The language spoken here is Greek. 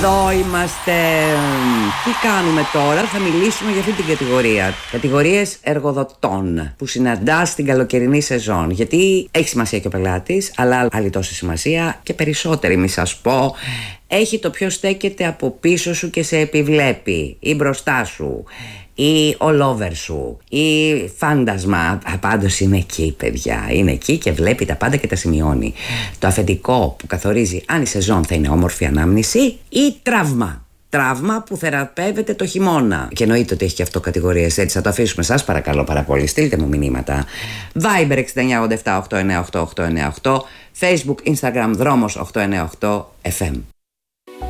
Εδώ είμαστε. Τι κάνουμε τώρα? Θα μιλήσουμε για αυτή την κατηγορία. Κατηγορίες εργοδοτών που συναντάς στην καλοκαιρινή σεζόν. Γιατί έχει σημασία και ο πελάτης, αλλά άλλη τόση σημασία και περισσότερη, μη σας πω, έχει το ποιος στέκεται από πίσω σου και σε επιβλέπει ή μπροστά σου ή all over σου ή φάντασμα. Πάντως είναι εκεί, παιδιά. Είναι εκεί και βλέπει τα πάντα και τα σημειώνει. Το αφεντικό που καθορίζει αν η σεζόν θα είναι όμορφη ανάμνηση ή τραύμα. Τραύμα που θεραπεύεται το χειμώνα. Και εννοείται ότι έχει και αυτό κατηγορίες. Έτσι θα το αφήσουμε. Σας παρακαλώ πάρα πολύ. Στείλτε μου μηνύματα. Viber 6987 898 898, Facebook, Instagram, Δρόμος 898 FM.